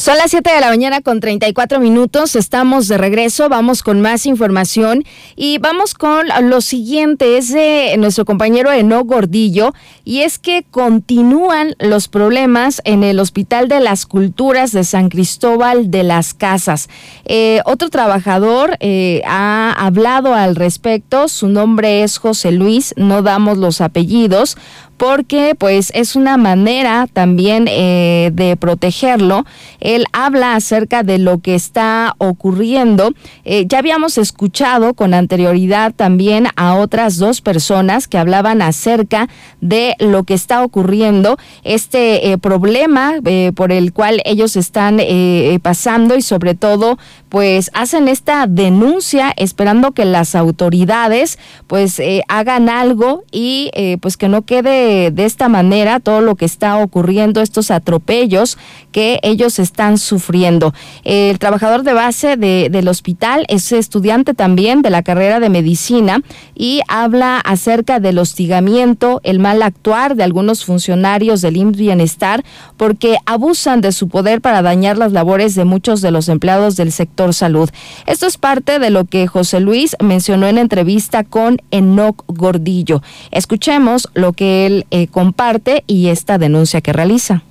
Son las 7 de la mañana con 34 minutos, estamos de regreso, vamos con más información y vamos con lo siguiente, es de nuestro compañero Enoc Gordillo, y es que continúan los problemas en el Hospital de las Culturas de San Cristóbal de las Casas. Otro trabajador ha hablado al respecto, su nombre es José Luis, no damos los apellidos, porque pues es una manera también de protegerlo. Él habla acerca de lo que está ocurriendo. Ya habíamos escuchado con anterioridad también a otras dos personas que hablaban acerca de lo que está ocurriendo, este problema por el cual ellos están pasando, y sobre todo pues hacen esta denuncia esperando que las autoridades pues hagan algo y pues que no quede de esta manera todo lo que está ocurriendo, estos atropellos que ellos están sufriendo. El trabajador de base del hospital es estudiante también de la carrera de medicina y habla acerca del hostigamiento, el mal actuar de algunos funcionarios del IMSS Bienestar, porque abusan de su poder para dañar las labores de muchos de los empleados del sector salud. Esto es parte de lo que José Luis mencionó en entrevista con Enoc Gordillo. Escuchemos lo que él comparte y esta denuncia que realiza.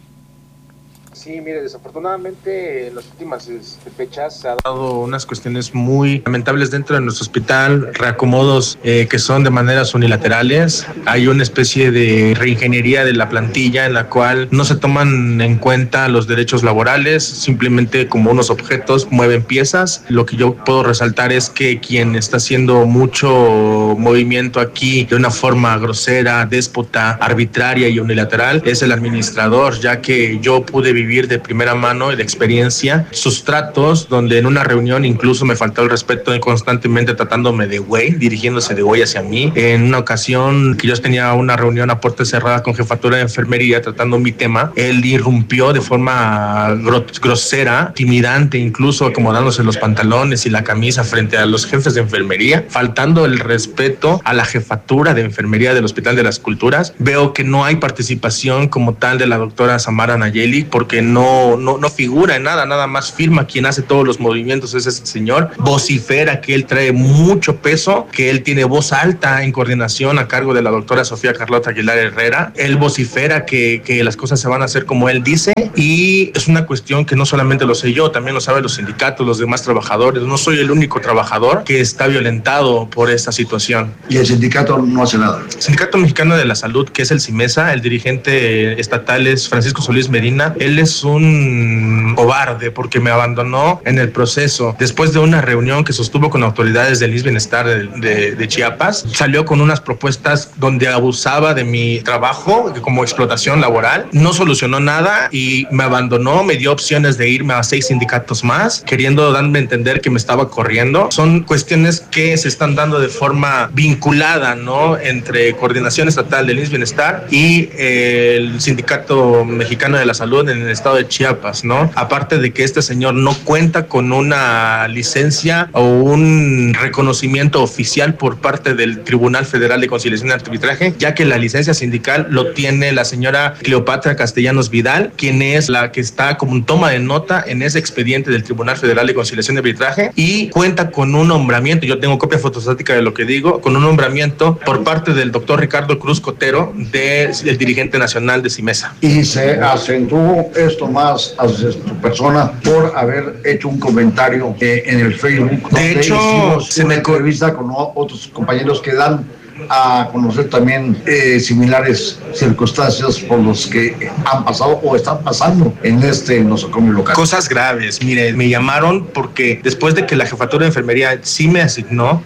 Sí, mire, desafortunadamente en las últimas fechas se han dado unas cuestiones muy lamentables dentro de nuestro hospital, reacomodos que son de maneras unilaterales. Hay una especie de reingeniería de la plantilla en la cual no se toman en cuenta los derechos laborales, simplemente como unos objetos mueven piezas. Lo que yo puedo resaltar es que quien está haciendo mucho movimiento aquí de una forma grosera, déspota, arbitraria y unilateral es el administrador, ya que yo pude vivir de primera mano y de experiencia sus tratos, donde en una reunión incluso me faltó el respeto constantemente tratándome de güey, dirigiéndose de güey hacia mí. En una ocasión que yo tenía una reunión a puerta cerrada con jefatura de enfermería tratando mi tema, él irrumpió de forma grosera, intimidante, incluso acomodándose los pantalones y la camisa frente a los jefes de enfermería, faltando el respeto a la jefatura de enfermería del Hospital de las Culturas. Veo que no hay participación como tal de la doctora Samara Nayeli, porque no figura en nada más firma quien hace todos los movimientos es ese señor. Vocifera que él trae mucho peso, que él tiene voz alta en coordinación a cargo de la doctora Sofía Carlota Aguilar Herrera. Él vocifera que las cosas se van a hacer como él dice, y es una cuestión que no solamente lo sé yo, también lo saben los sindicatos, los demás trabajadores. No soy el único trabajador que está violentado por esta situación. ¿Y el sindicato no hace nada? El Sindicato Mexicano de la Salud, que es el CIMESA, el dirigente estatal es Francisco Solís Medina. Él es un cobarde porque me abandonó en el proceso. Después de una reunión que sostuvo con autoridades del IMSS Bienestar de Chiapas, salió con unas propuestas donde abusaba de mi trabajo como explotación laboral. No solucionó nada y me abandonó, me dio opciones de irme a 6 sindicatos más, queriendo darme a entender que me estaba corriendo. Son cuestiones que se están dando de forma vinculada, ¿no?, entre Coordinación Estatal del IMSS Bienestar y el Sindicato Mexicano de la Salud en el estado de Chiapas, ¿no? Aparte de que este señor no cuenta con una licencia o un reconocimiento oficial por parte del Tribunal Federal de Conciliación y Arbitraje, ya que la licencia sindical lo tiene la señora Cleopatra Castellanos Vidal, quien es la que está como un toma de nota en ese expediente del Tribunal Federal de Conciliación y Arbitraje, y cuenta con un nombramiento, yo tengo copia fotostática de lo que digo, con un nombramiento por parte del doctor Ricardo Cruz Cotero, del dirigente nacional de CIMESA. Y se acentuó esto más hacia tu persona por haber hecho un comentario en el Facebook. De hecho, se me entrevista con otros compañeros que dan a conocer también similares circunstancias por los que han pasado o están pasando en este nosocomio local. Cosas graves. Mire, me llamaron porque después de que la jefatura de enfermería sí me asignó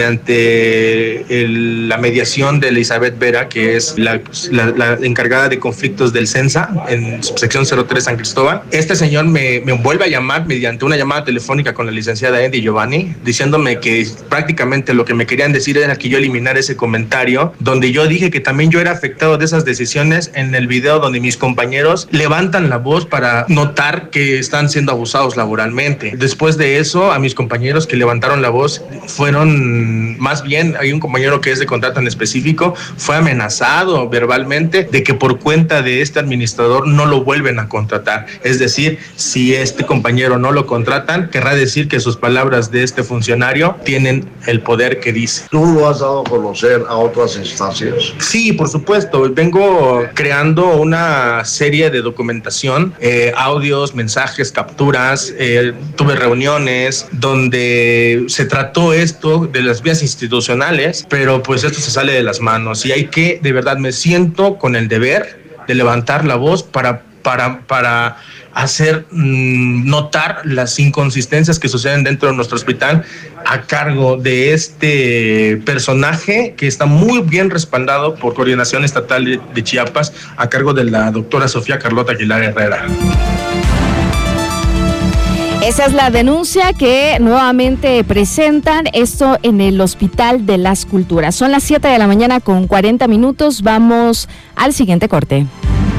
mediante la mediación de Elizabeth Vera, que es la encargada de conflictos del CENSA en subsección 03 San Cristóbal, este señor me vuelve a llamar mediante una llamada telefónica con la licenciada Andy Giovanni, diciéndome que prácticamente lo que me querían decir era que yo eliminara ese comentario, donde yo dije que también yo era afectado de esas decisiones en el video donde mis compañeros levantan la voz para notar que están siendo abusados laboralmente. Después de eso, a mis compañeros que levantaron la voz fueron, más bien, hay un compañero que es de contrato en específico, fue amenazado verbalmente de que por cuenta de este administrador no lo vuelven a contratar. Es decir, si este compañero no lo contratan, querrá decir que sus palabras de este funcionario tienen el poder que dice. ¿Tú lo has dado a conocer a otras instancias? Sí, por supuesto. Vengo creando una serie de documentación, audios, mensajes, capturas. Tuve reuniones donde se trató esto de las vías institucionales, pero pues esto se sale de las manos y hay que, de verdad, me siento con el deber de levantar la voz para hacer notar las inconsistencias que suceden dentro de nuestro hospital a cargo de este personaje que está muy bien respaldado por Coordinación Estatal de Chiapas, a cargo de la doctora Sofía Carlota Aguilar Herrera. Esa es la denuncia que nuevamente presentan, esto en el Hospital de las Culturas. Son las 7 de la mañana con 40 minutos. Vamos al siguiente corte.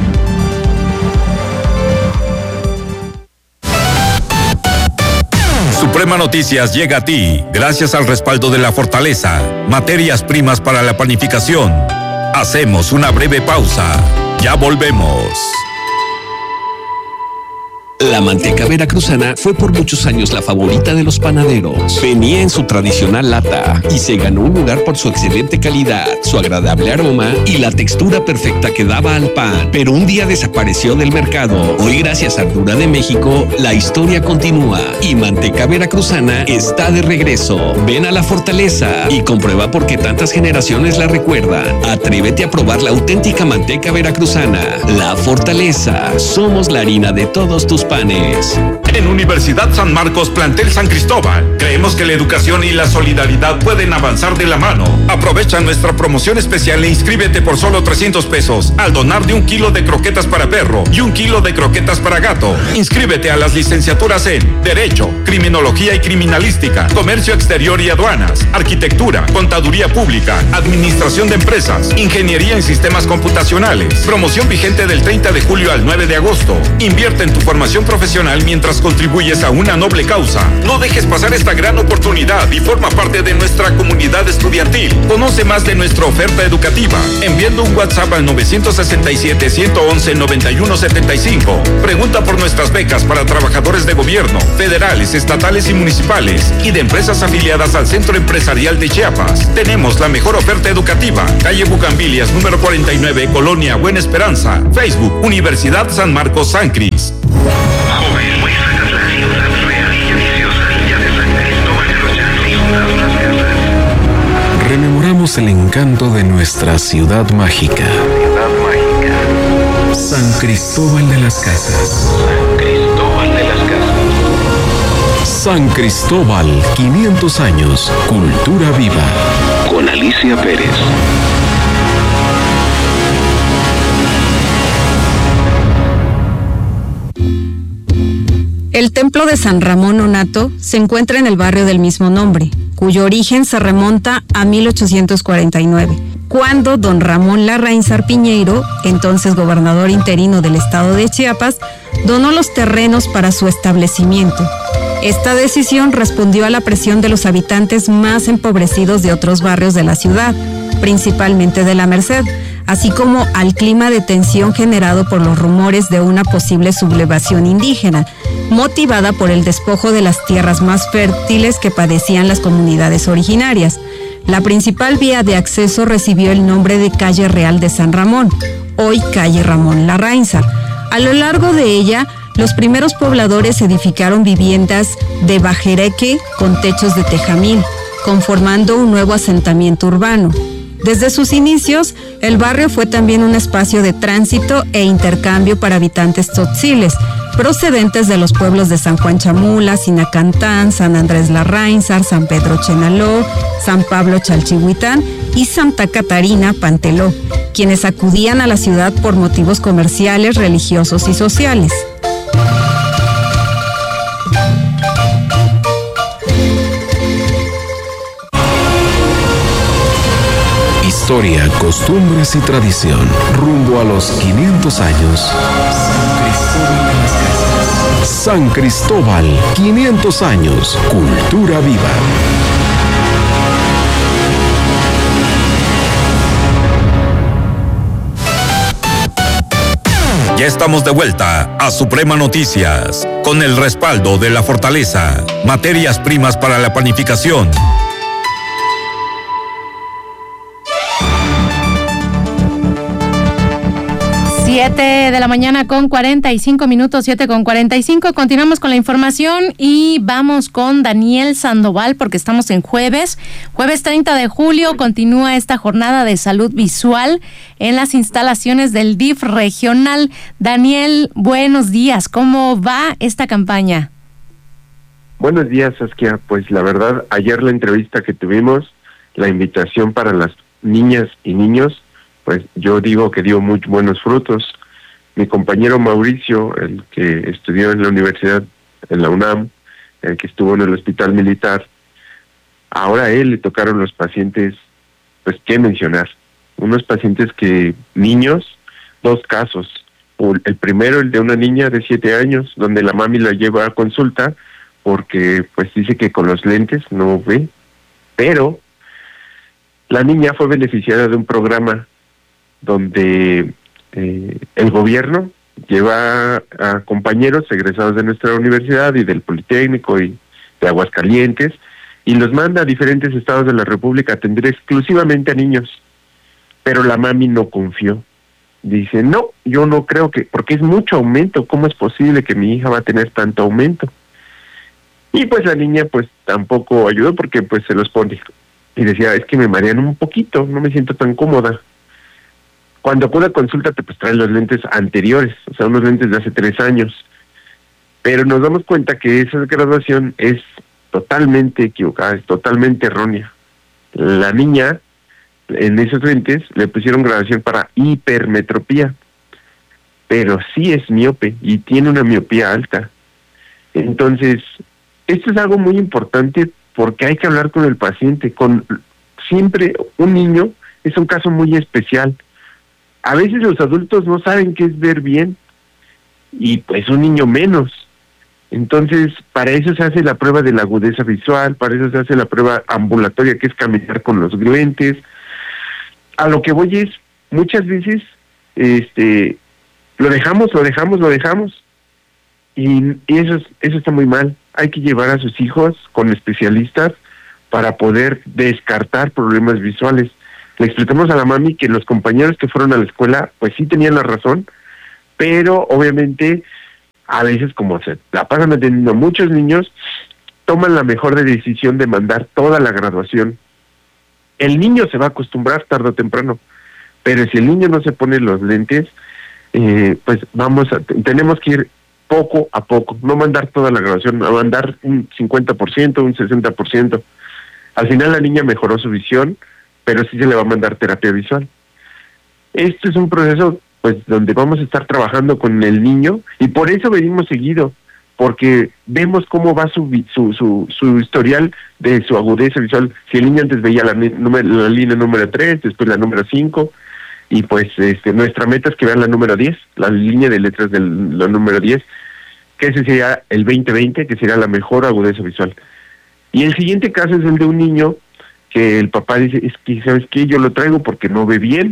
Suprema Noticias llega a ti gracias al respaldo de La Fortaleza, materias primas para la panificación. Hacemos una breve pausa. Ya volvemos. La manteca veracruzana fue por muchos años la favorita de los panaderos. Venía en su tradicional lata y se ganó un lugar por su excelente calidad, su agradable aroma y la textura perfecta que daba al pan. Pero un día desapareció del mercado. Hoy, gracias a Ardura de México, la historia continúa y manteca veracruzana está de regreso. Ven a La Fortaleza y comprueba por qué tantas generaciones la recuerdan. Atrévete a probar la auténtica manteca veracruzana. La Fortaleza. Somos la harina de todos tus panes. En Universidad San Marcos, plantel San Cristóbal, creemos que la educación y la solidaridad pueden avanzar de la mano. Aprovecha nuestra promoción especial e inscríbete por solo 300 pesos al donar de 1 kilo de croquetas para perro y 1 kilo de croquetas para gato. Inscríbete a las licenciaturas en Derecho, Criminología y Criminalística, Comercio Exterior y Aduanas, Arquitectura, Contaduría Pública, Administración de Empresas, Ingeniería en Sistemas Computacionales. Promoción vigente del 30 de julio al 9 de agosto. Invierte en tu formación profesional mientras contribuyes a una noble causa. No dejes pasar esta gran oportunidad y forma parte de nuestra comunidad estudiantil. Conoce más de nuestra oferta educativa enviando un WhatsApp al 967-111-9175. Pregunta por nuestras becas para trabajadores de gobierno, federales, estatales y municipales y de empresas afiliadas al Centro Empresarial de Chiapas. Tenemos la mejor oferta educativa. Calle Bugambilias, número 49, Colonia Buena Esperanza. Facebook, Universidad San Marcos San Cris. Joven, muéstranos la ciudad real y deliciosa de San Cristóbal de los Llanos. Rememoramos el encanto de nuestra ciudad mágica. San Cristóbal de las Casas. San Cristóbal de las Casas. San Cristóbal, 500 años, cultura viva. Con Alicia Pérez. El templo de San Ramón Nonato se encuentra en el barrio del mismo nombre, cuyo origen se remonta a 1849, cuando don Ramón Larraínzar Piñeiro, entonces gobernador interino del estado de Chiapas, donó los terrenos para su establecimiento. Esta decisión respondió a la presión de los habitantes más empobrecidos de otros barrios de la ciudad, principalmente de la Merced, así como al clima de tensión generado por los rumores de una posible sublevación indígena, motivada por el despojo de las tierras más fértiles que padecían las comunidades originarias. La principal vía de acceso recibió el nombre de Calle Real de San Ramón, hoy Calle Ramón Larraínzar. A lo largo de ella, los primeros pobladores edificaron viviendas de bajereque con techos de tejamil, conformando un nuevo asentamiento urbano. Desde sus inicios, el barrio fue también un espacio de tránsito e intercambio para habitantes tzotziles, procedentes de los pueblos de San Juan Chamula, Sinacantán, San Andrés Larraínzar, San Pedro Chenaló, San Pablo Chalchihuitán y Santa Catarina Panteló, quienes acudían a la ciudad por motivos comerciales, religiosos y sociales. Historia, costumbres y tradición. Rumbo a los 500 años. San Cristóbal, 500 años. Cultura viva. Ya estamos de vuelta a Suprema Noticias, con el respaldo de La Fortaleza, materias primas para la panificación. 7 de la mañana con 45 minutos, 7 con 45. Continuamos con la información y vamos con Daniel Sandoval porque estamos en jueves 30 de julio. Continúa esta jornada de salud visual en las instalaciones del DIF regional. Daniel, buenos días. ¿Cómo va esta campaña? Buenos días, Saskia. Pues la verdad, ayer la entrevista que tuvimos, la invitación para las niñas y niños, pues yo digo que dio muy buenos frutos. Mi compañero Mauricio, el que estudió en la universidad, en la UNAM, el que estuvo en el hospital militar, ahora a él le tocaron los pacientes, pues qué mencionar, unos pacientes que, niños, 2 casos. El primero, el de una niña de 7 años, donde la mami la lleva a consulta, porque pues dice que con los lentes no ve, pero la niña fue beneficiada de un programa donde el gobierno lleva a compañeros egresados de nuestra universidad y del Politécnico y de Aguascalientes y los manda a diferentes estados de la República a atender exclusivamente a niños. Pero la mami no confió. Dice, no, yo no creo que, porque es mucho aumento, ¿cómo es posible que mi hija va a tener tanto aumento? Y pues la niña pues tampoco ayudó porque pues se los pone. Y decía, es que me marean un poquito, no me siento tan cómoda. Cuando acude a consulta te pues traen los lentes anteriores, o sea, unos lentes de hace 3 años. Pero nos damos cuenta que esa graduación es totalmente equivocada, es totalmente errónea. La niña, en esos lentes, le pusieron graduación para hipermetropía, pero sí es miope y tiene una miopía alta. Entonces, esto es algo muy importante porque hay que hablar con el paciente. Siempre un niño es un caso muy especial. A veces los adultos no saben qué es ver bien y pues un niño menos. Entonces, para eso se hace la prueba de la agudeza visual, para eso se hace la prueba ambulatoria, que es caminar con los lentes. A lo que voy es, muchas veces lo dejamos y eso está muy mal. Hay que llevar a sus hijos con especialistas para poder descartar problemas visuales. Le explicamos a la mami que los compañeros que fueron a la escuela, pues sí tenían la razón, pero obviamente a veces como se la pasan atendiendo a muchos niños, toman la mejor decisión de mandar toda la graduación. El niño se va a acostumbrar tarde o temprano, pero si el niño no se pone los lentes, pues tenemos que ir poco a poco, no mandar toda la graduación, a mandar un 50%, un 60%. Al final la niña mejoró su visión, pero sí se le va a mandar terapia visual. Esto es un proceso pues donde vamos a estar trabajando con el niño y por eso venimos seguido, porque vemos cómo va su historial de su agudeza visual. Si el niño antes veía la línea número 3, después la número 5, y pues nuestra meta es que vean la número 10, la línea de letras de la número 10, que ese sería el 2020, que sería la mejor agudeza visual. Y el siguiente caso es el de un niño que el papá dice, es que, ¿sabes qué? Yo lo traigo porque no ve bien,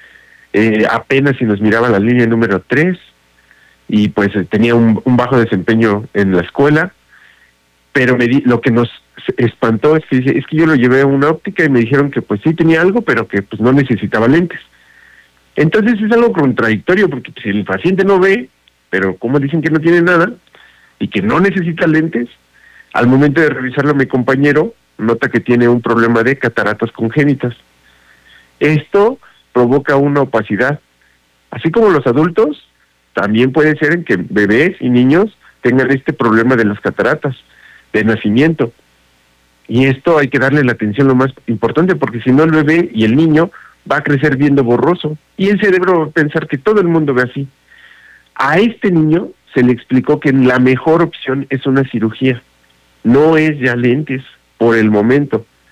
apenas si nos miraba la línea número 3, y pues tenía un bajo desempeño en la escuela, pero lo que nos espantó es que dice, es que yo lo llevé a una óptica y me dijeron que pues sí tenía algo, pero que pues no necesitaba lentes. Entonces es algo contradictorio, porque si el paciente no ve, pero como dicen que no tiene nada, y que no necesita lentes, al momento de revisarlo a mi compañero, nota que tiene un problema de cataratas congénitas. Esto provoca una opacidad. Así como los adultos, también puede ser en que bebés y niños tengan este problema de las cataratas de nacimiento. Y esto hay que darle la atención lo más importante, porque si no el bebé y el niño va a crecer viendo borroso. Y el cerebro va a pensar que todo el mundo ve así. A este niño se le explicó que la mejor opción es una cirugía. No es ya lentes por el momento.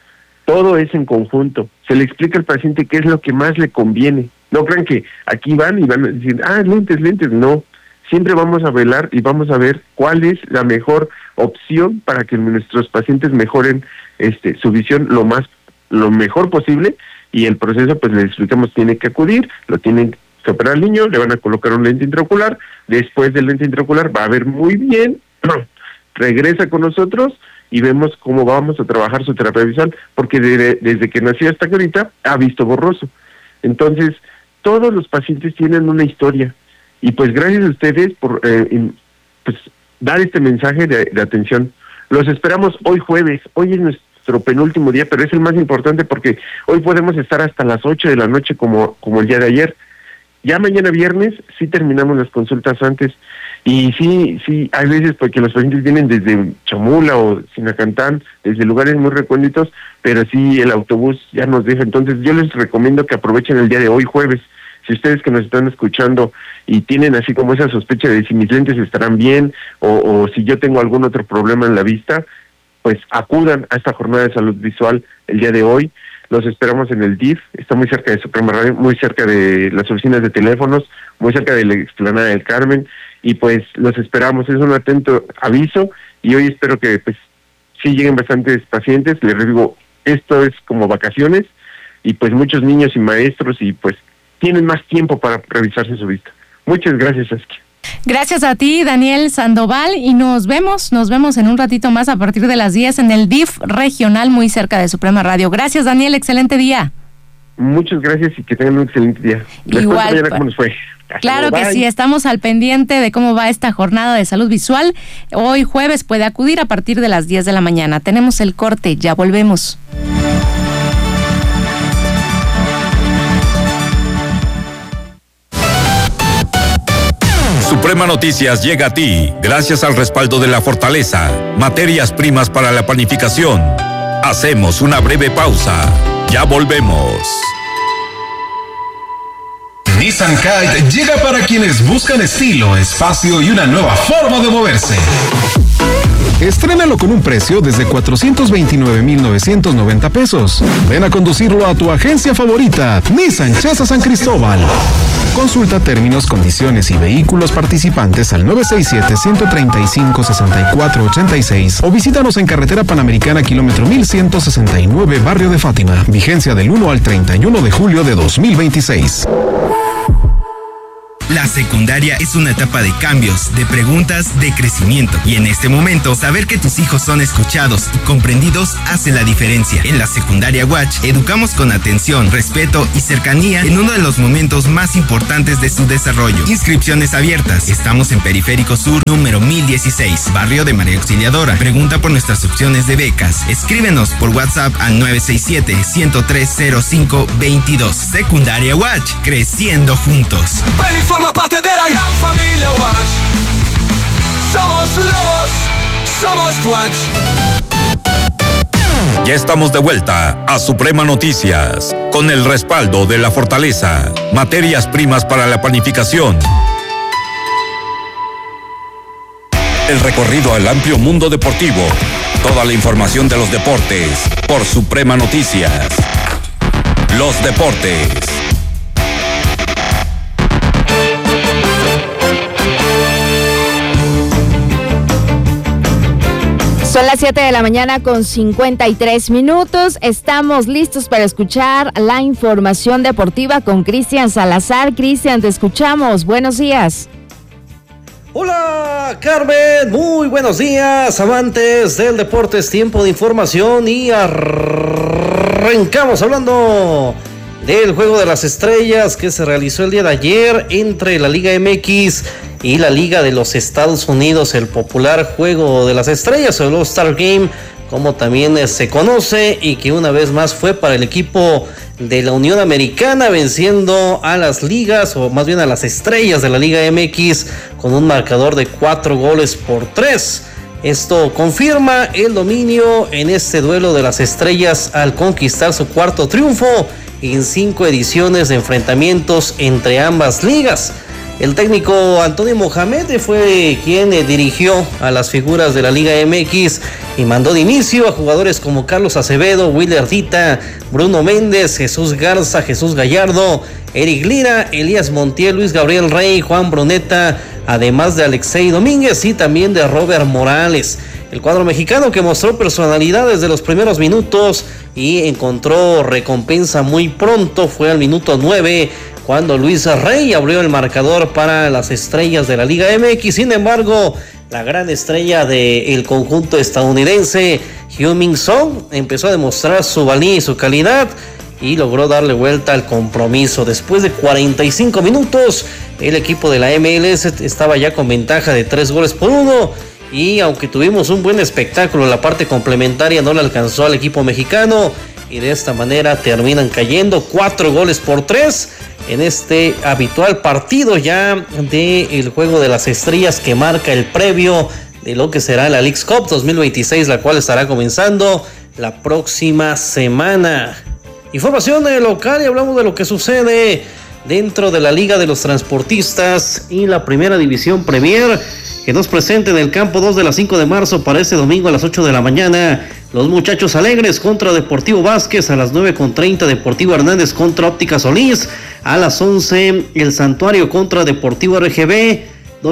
Todo es en conjunto. Se le explica al paciente qué es lo que más le conviene. No crean que aquí van y van a decir, lentes. No. Siempre vamos a velar y vamos a ver cuál es la mejor opción para que nuestros pacientes mejoren su visión lo mejor posible, y el proceso, pues les explicamos, tiene que acudir, lo tienen que operar al niño, le van a colocar un lente intraocular, después del lente intraocular va a ver muy bien, regresa con nosotros y vemos cómo vamos a trabajar su terapia visual, porque desde que nació hasta que ahorita ha visto borroso. Entonces, todos los pacientes tienen una historia, y pues gracias a ustedes por pues dar este mensaje de atención. Los esperamos hoy jueves. Hoy es nuestro penúltimo día, pero es el más importante porque hoy podemos estar hasta las 8 de la noche como el día de ayer. Ya mañana viernes sí terminamos las consultas antes, y sí hay veces porque los pacientes vienen desde Chamula o Sinacantán, desde lugares muy recónditos, pero sí el autobús ya nos deja. Entonces yo les recomiendo que aprovechen el día de hoy jueves. Si ustedes que nos están escuchando y tienen así como esa sospecha de si mis lentes estarán bien o si yo tengo algún otro problema en la vista, pues acudan a esta jornada de salud visual el día de hoy. Los esperamos en el DIF, está muy cerca de Suprema Radio, muy cerca de las oficinas de teléfonos, muy cerca de la explanada del Carmen, y pues los esperamos. Es un atento aviso, y hoy espero que pues sí lleguen bastantes pacientes. Les digo, esto es como vacaciones, y pues muchos niños y maestros y pues tienen más tiempo para revisarse su vista. Muchas gracias, Saskia. Gracias a ti, Daniel Sandoval, y nos vemos en un ratito más a partir de las 10 en el DIF regional muy cerca de Suprema Radio. Gracias, Daniel, excelente día. Muchas gracias y que tengan un excelente día. Igual. Mañana cómo nos fue. Claro que sí, estamos al pendiente de cómo va esta jornada de salud visual. Hoy jueves puede acudir a partir de las 10 de la mañana. Tenemos el corte, ya volvemos. Suprema Noticias llega a ti gracias al respaldo de La Fortaleza, materias primas para la panificación. Hacemos una breve pausa. Ya volvemos. Nissan Kite llega para quienes buscan estilo, espacio y una nueva forma de moverse. Estrénalo con un precio desde 429,990 pesos. Ven a conducirlo a tu agencia favorita, Nissan Chasa San Cristóbal. Consulta términos, condiciones y vehículos participantes al 967-135-6486 o visítanos en Carretera Panamericana, kilómetro 1169, Barrio de Fátima. Vigencia del 1 al 31 de julio de 2026. La secundaria es una etapa de cambios, de preguntas, de crecimiento. Y en este momento, saber que tus hijos son escuchados y comprendidos hace la diferencia. En la Secundaria Watch, educamos con atención, respeto y cercanía en uno de los momentos más importantes de su desarrollo. Inscripciones abiertas. Estamos en Periférico Sur, número 1016, Barrio de María Auxiliadora. Pregunta por nuestras opciones de becas. Escríbenos por WhatsApp al 967-103-0522. Secundaria Watch, creciendo juntos. Forma parte de la gran familia Watch. Somos lobos, somos Watch. Ya estamos de vuelta a Suprema Noticias con el respaldo de La Fortaleza, materias primas para la panificación. El recorrido al amplio mundo deportivo. Toda la información de los deportes por Suprema Noticias. Los deportes. Son las 7 de la mañana con 53 minutos. Estamos listos para escuchar la información deportiva con Cristian Salazar. Cristian, te escuchamos. Buenos días. Hola, Carmen. Muy buenos días, amantes del deporte. Es tiempo de información y arrancamos hablando del Juego de las Estrellas que se realizó el día de ayer entre la Liga MX y la Liga de los Estados Unidos, el popular Juego de las Estrellas, el All-Star Game, como también se conoce, y que una vez más fue para el equipo de la Unión Americana, venciendo a las ligas, o más bien a las Estrellas de la Liga MX, con un marcador de 4-3. Esto confirma el dominio en este duelo de las Estrellas al conquistar su cuarto triunfo en 5 ediciones de enfrentamientos entre ambas ligas. El técnico Antonio Mohamed fue quien dirigió a las figuras de la Liga MX y mandó de inicio a jugadores como Carlos Acevedo, Willer Dita, Bruno Méndez, Jesús Garza, Jesús Gallardo, Eric Lira, Elías Montiel, Luis Gabriel Rey, Juan Bruneta, además de Alexei Domínguez y también de Robert Morales. El cuadro mexicano, que mostró personalidad desde los primeros minutos y encontró recompensa muy pronto, fue al minuto 9 cuando Luis Rey abrió el marcador para las estrellas de la Liga MX. Sin embargo, la gran estrella del conjunto estadounidense, Heung-min Son, empezó a demostrar su valía y su calidad y logró darle vuelta al compromiso. Después de 45 minutos, el equipo de la MLS estaba ya con ventaja de 3-1, y aunque tuvimos un buen espectáculo en la parte complementaria, no le alcanzó al equipo mexicano, y de esta manera terminan cayendo 4-3 en este habitual partido ya del Juego de las Estrellas, que marca el previo de lo que será la Leagues Cup 2026, la cual estará comenzando la próxima semana. Información local, y hablamos de lo que sucede dentro de la Liga de los Transportistas y la Primera División Premier, que nos presenta en el campo 2 de las 5 de marzo para este domingo a las 8 de la mañana. Los Muchachos Alegres contra Deportivo Vázquez, a las 9:30 Deportivo Hernández contra Óptica Solís, a las 11 el Santuario contra Deportivo RGB,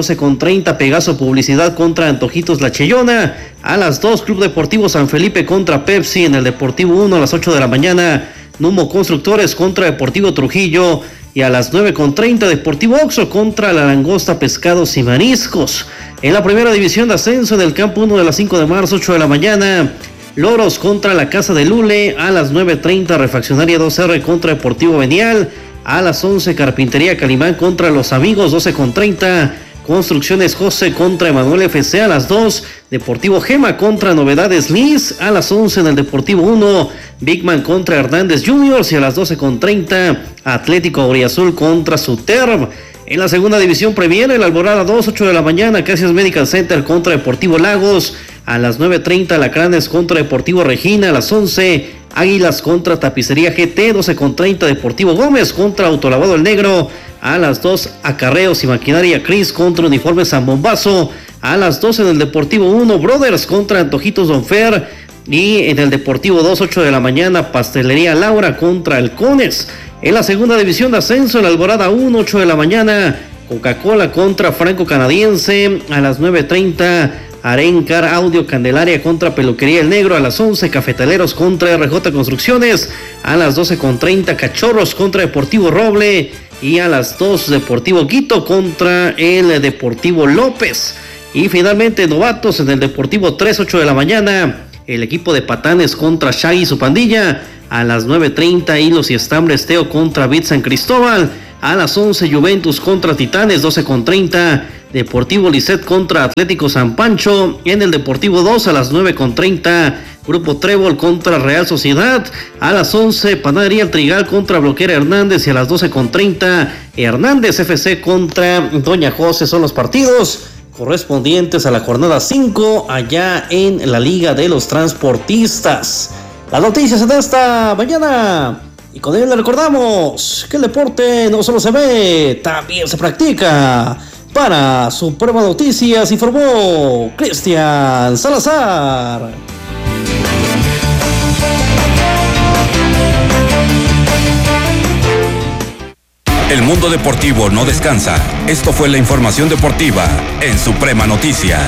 12:30 Pegaso Publicidad contra Antojitos La Cheyona, a las 2 Club Deportivo San Felipe contra Pepsi en el Deportivo 1 a las 8 de la mañana, Numo Constructores contra Deportivo Trujillo, y a las 9:30 Deportivo Oxxo contra La Langosta Pescados y Mariscos. En la Primera División de Ascenso, en el campo 1 de las 5 de marzo, 8 de la mañana, Loros contra la Casa de Lule, a las 9:30 Refaccionaria 2R contra Deportivo Benial, a las 11 Carpintería Calimán contra Los Amigos, 12:30 Construcciones José contra Emanuel FC, a las 2 Deportivo Gema contra Novedades Liz, a las 11 en el Deportivo 1 Bigman contra Hernández Juniors, y a las 12:30 Atlético Auriazul contra Suterb. En la Segunda División Premier, el Alborada 2, 8 de la mañana, Casias Medical Center contra Deportivo Lagos, a las 9:30 Alacranes contra Deportivo Regina, a las 11 Águilas contra Tapicería GT, 12:30 Deportivo Gómez contra Autolavado El Negro, a las 2 Acarreos y Maquinaria Cris contra Uniformes San Bombazo, a las 12 en el Deportivo 1 Brothers contra Antojitos Don Fer, y en el Deportivo 2, 8 de la mañana Pastelería Laura contra Halcones. En la Segunda División de Ascenso, el Alborada 1, 8 de la mañana Coca-Cola contra Franco Canadiense, a las 9:30 Arencar Audio Candelaria contra Peluquería El Negro, a las 11 Cafetaleros contra RJ Construcciones, a las 12:30 Cachorros contra Deportivo Roble, y a las 2 Deportivo Quito contra el Deportivo López. Y finalmente novatos en el Deportivo 3, 8 de la mañana, el equipo de Patanes contra Shaggy y su pandilla, a las 9:30 Hilos y Estambres Teo contra Bit San Cristóbal, a las 11 Juventus contra Titanes, 12:30 Deportivo Lisset contra Atlético San Pancho. En el Deportivo 2 a las 9:30 Grupo Trébol contra Real Sociedad, a las 11 Panadería El Trigal contra Bloquera Hernández, y a las 12:30 Hernández FC contra Doña José. Son los partidos correspondientes a la jornada 5 allá en la Liga de los Transportistas. Las noticias de esta mañana, y con ello le recordamos que el deporte no solo se ve, también se practica. Para Suprema Noticias informó Cristian Salazar. El mundo deportivo no descansa. Esto fue la información deportiva en Suprema Noticias.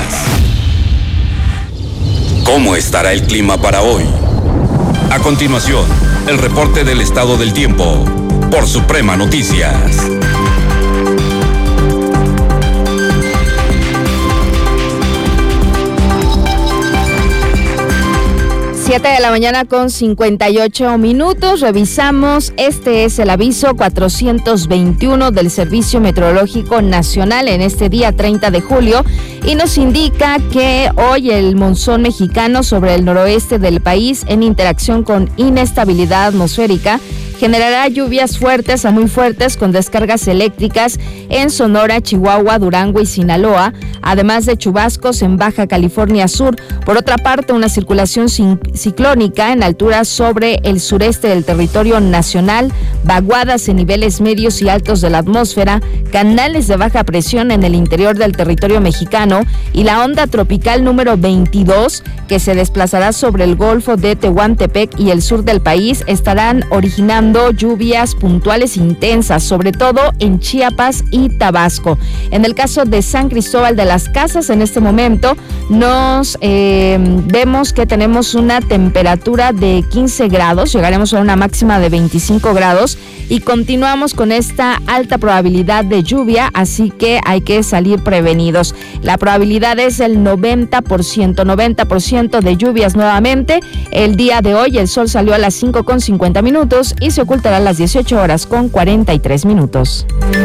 ¿Cómo estará el clima para hoy? A continuación, el reporte del estado del tiempo por Suprema Noticias. 7 de la mañana con 58 minutos. Revisamos, este es el aviso 421 del Servicio Meteorológico Nacional en este día 30 de julio y nos indica que hoy el monzón mexicano sobre el noroeste del país, en interacción con inestabilidad atmosférica, generará lluvias fuertes a muy fuertes con descargas eléctricas en Sonora, Chihuahua, Durango y Sinaloa, además de chubascos en Baja California Sur. Por otra parte, una circulación ciclónica en alturas sobre el sureste del territorio nacional, vaguadas en niveles medios y altos de la atmósfera, canales de baja presión en el interior del territorio mexicano y la onda tropical número 22, que se desplazará sobre el Golfo de Tehuantepec y el sur del país, estarán originando lluvias puntuales intensas, sobre todo en Chiapas y Tabasco. En el caso de San Cristóbal de las Casas, en este momento nos vemos que tenemos una temperatura de 15 grados, llegaremos a una máxima de 25 grados y continuamos con esta alta probabilidad de lluvia, así que hay que salir prevenidos. La probabilidad es el 90% de lluvias nuevamente. El día de hoy el sol salió a las 5:50 y se ocultará a las 18:43.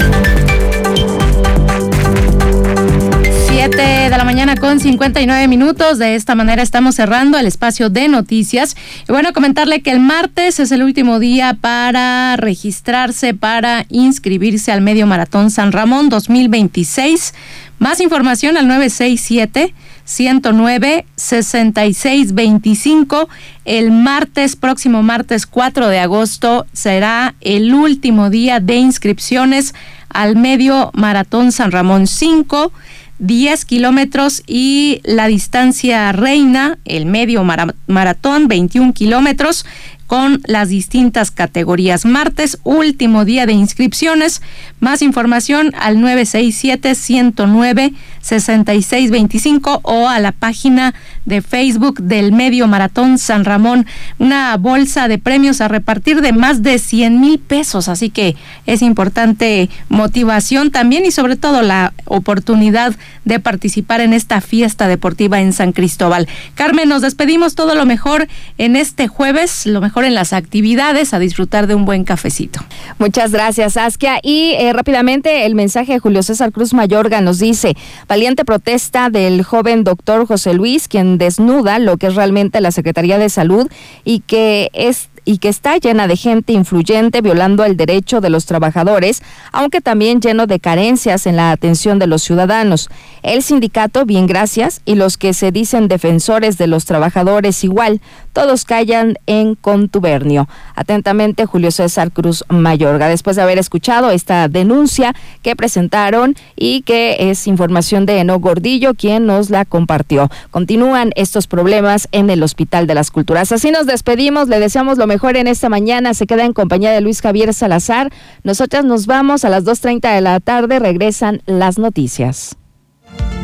7 de la mañana con 59 minutos. De esta manera estamos cerrando el espacio de noticias. Y bueno, comentarle que el martes es el último día para registrarse, para inscribirse al Medio Maratón San Ramón 2026. Más información al 967-109-6625. El próximo martes 4 de agosto, será el último día de inscripciones al Medio Maratón San Ramón. 10 kilómetros y la distancia reina, el medio maratón, 21 kilómetros, con las distintas categorías. Martes, último día de inscripciones. Más información al 967-109-6625 o a la página de Facebook del Medio Maratón San Ramón. Una bolsa de premios a repartir de más de 100,000 pesos, así que es importante motivación también y sobre todo la oportunidad de participar en esta fiesta deportiva en San Cristóbal. Carmen, nos despedimos, todo lo mejor en este jueves, lo mejor en las actividades, a disfrutar de un buen cafecito. Muchas gracias, Saskia. Y rápidamente el mensaje de Julio César Cruz Mayorga nos dice: valiente protesta del joven doctor José Luis, quien desnuda lo que es realmente la Secretaría de Salud y que está llena de gente influyente violando el derecho de los trabajadores, aunque también lleno de carencias en la atención de los ciudadanos. El sindicato, bien gracias, y los que se dicen defensores de los trabajadores igual, todos callan en contubernio. Atentamente, Julio César Cruz Mayorga. Después de haber escuchado esta denuncia que presentaron y que es información de Enoc Gordillo, quien nos la compartió. Continúan estos problemas en el Hospital de las Culturas. Así nos despedimos, le deseamos lo mejor en esta mañana. Se queda en compañía de Luis Javier Salazar. Nosotras nos vamos a las 2:30 de la tarde, regresan las noticias.